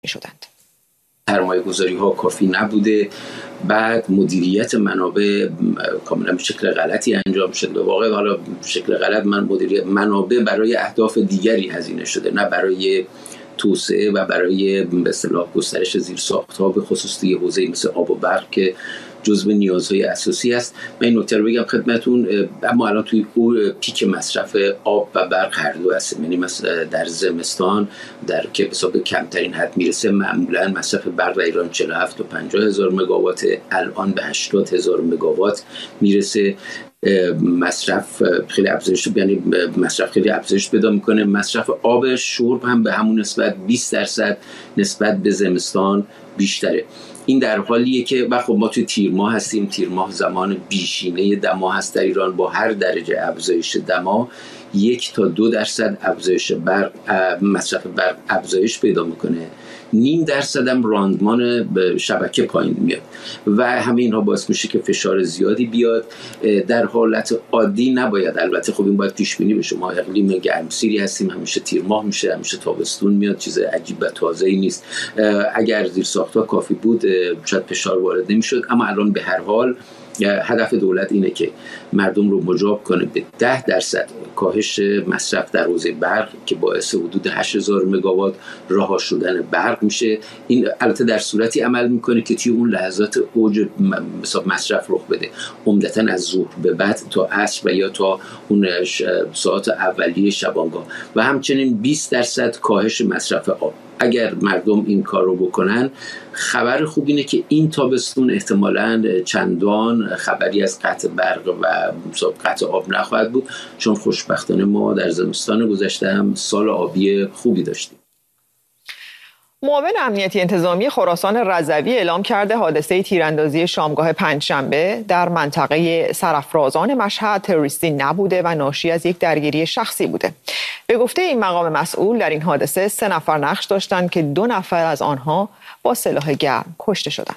شدند. سرمایه‌گذاری‌ها کافی نبوده، بعد مدیریت منابع کاملا به شکل غلطی انجام شده. واقعا حالا به شکل غلط مدیریت منابع برای اهداف دیگری هزینه شده، نه برای توسعه و برای به اصطلاح گسترش زیرساخت‌ها، به خصوص توی حوزه مثل آب و برق که جزو نیازهای اساسی است. من این نکته رو بگم خدمتتون، اما الان توی پیک مصرف آب و برق هر دو هست. یعنی مثلا در زمستان در که حساب کمترین حد میرسه، معمولا مصرف برق در ایران 47 تا 50 هزار مگاوات، الان به 80 هزار مگاوات میرسه. مصرف خیلی افزایش، یعنی مصرف خیلی افزایش پیدا میکنه. مصرف آب شرب هم به همون نسبت 20% نسبت به زمستان بیشتره. این در حالیه که خب ما توی تیر ماه هستیم. تیر ماه زمان بیشینه دما هست در ایران. با هر درجه افزایش دما 1 تا 2% افزایش برق، مصرف برق افزایش پیدا میکنه. 0.5% هم راندمان شبکه پایین میاد و همه اینها باعث میشه که فشار زیادی بیاد. در حالت عادی نباید، البته خب این باید پیش بینی بشه. ما اقلیم گرمسیری هستیم، همیشه تیر ماه میشه، همیشه تابستون میاد، چیز عجیب و تازه‌ای نیست. اگر زیرساخت‌ها کافی بود شاید فشار وارد نمیشد، اما الان به هر حال هدف دولت اینه که مردم رو مجاب کنه به 10% کاهش مصرف در حوزه برق که باعث حدود 8000 مگاوات رها شدن برق میشه. این البته در صورتی عمل میکنه که توی اون لحظات اوج مصرف رخ بده، عمدتاً از ظهر به بعد تا عصر و یا تا اون ساعات اولیه شبانگاه، و همچنین 20% کاهش مصرف آب. اگر مردم این کار رو بکنن، خبر خوب اینه که این تابستون احتمالاً چندان خبری از قطع برق و قطع آب نخواهد بود، چون خوشبختانه ما در زمستان گذشته هم سال آبی خوبی داشتیم. معاون امنیتی انتظامی خراسان رضوی اعلام کرده حادثه تیراندازی شامگاه پنجشنبه در منطقه سرافرازان مشهد تروریستی نبوده و ناشی از یک درگیری شخصی بوده. به گفته این مقام مسئول، در این حادثه 3 نفر نقش داشتند که 2 نفر از آنها با سلاح گرم کشته شدند.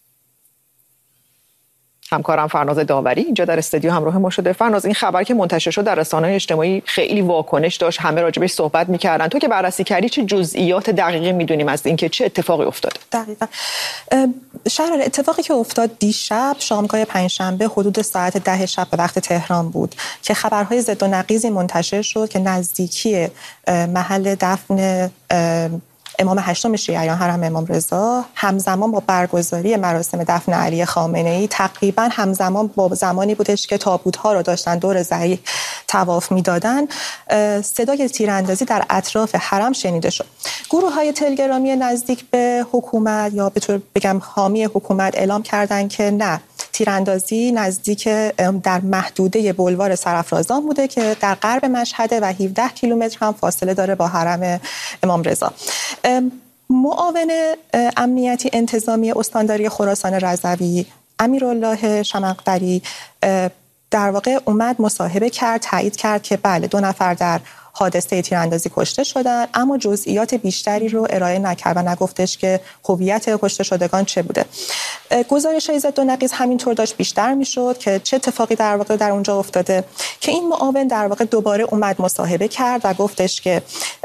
همکارم فرناز داوری اینجا در استودیو همراه ما شده. فرناز، این خبر که منتشر شد در رسانه‌های اجتماعی خیلی واکنش داشت، همه راجبش صحبت می‌کردن. تو که بررسی کردی چه جزئیات دقیقی می‌دونیم از اینکه چه اتفاقی افتاده؟ دقیقاً شهر اتفاقی که افتاد دیشب شامگاه پنجشنبه حدود ساعت 10 شب به وقت تهران بود که خبرهای ضد و نقیضی منتشر شد که نزدیکی محل دفن امام هشتم شیعیان حرم امام رضا همزمان با برگزاری مراسم دفن علی خامنه‌ای تقریبا همزمان با زمانی بودش که تابوت‌ها رو داشتن دور ضریح طواف می‌دادن، صدای تیراندازی در اطراف حرم شنیده شد. گروه‌های تلگرامی نزدیک به حکومت یا به طور بگم حامی حکومت اعلام کردند که نه، تیراندازی نزدیک در محدوده بلوار سرافرازان بوده که در غرب مشهد و 17 کیلومتر هم فاصله داره با حرم امام رضا. معاون امنیتی انتظامی استانداری خراسان رضوی امیرالله شمقدری در واقع اومد مصاحبه کرد، تایید کرد که بله 2 نفر در حادثه تیراندازی کشته شدن، اما جزئیات بیشتری رو ارائه نکرد و نگفتش که هویت کشته شدگان چه بوده. گزارش‌های ضد و نقیض همینطور داشت بیشتر میشد که چه اتفاقی در واقع در اونجا افتاده، که این معاون در واقع دوباره اومد مصاحبه کرد و گفتش که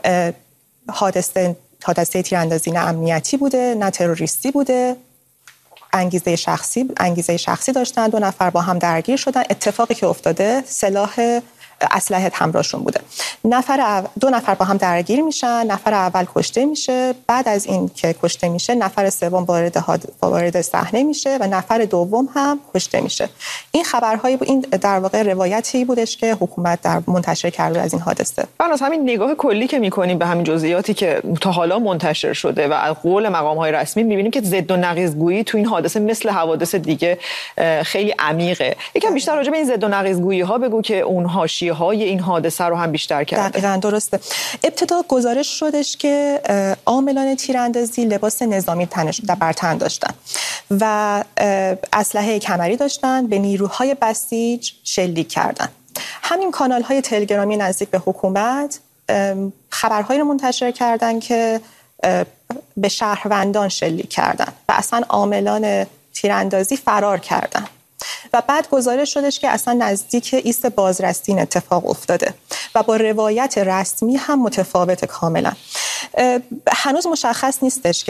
حادثه تیراندازی نه امنیتی بوده نه تروریستی بوده، انگیزه شخصی داشتن، 2 نفر با هم درگیر شدن. اتفاقی که افتاده اسلحه همراهشون بوده. 2 نفر با هم درگیر میشن، نفر اول کشته میشه، بعد از این که کشته میشه نفر سوم وارد صحنه میشه و نفر دوم هم کشته میشه. این خبرهایی این در واقع روایتی بودش که حکومت در منتشر کرده از این حادثه. از همین نگاه کلی که میکنیم به همین جزئیاتی که تا حالا منتشر شده و از قول مقام‌های رسمی میبینیم که ضد و نقیض گویی تو این حادثه مثل حوادث دیگه خیلی عمیقه. یکم بیشتر راجع به این ضد و نقیض گویی ها بگو که اون حاشیه های این حادثه رو هم بیشتر کرده. دقیقاً درسته. ابتدا گزارش شدش که عاملان تیراندازی لباس نظامی بر تن داشتن و اسلحه کمری داشتن، به نیروهای بسیج شلیک کردن. همین کانال‌های تلگرامی نزدیک به حکومت خبرهایی رو منتشر کردن که به شهروندان شلیک کردن و اصلا عاملان تیراندازی فرار کردن. و بعد گزارش شدش که اصلا نزدیک ایست بازرسین اتفاق افتاده و با روایت رسمی هم متفاوت کاملا. هنوز مشخص نیستش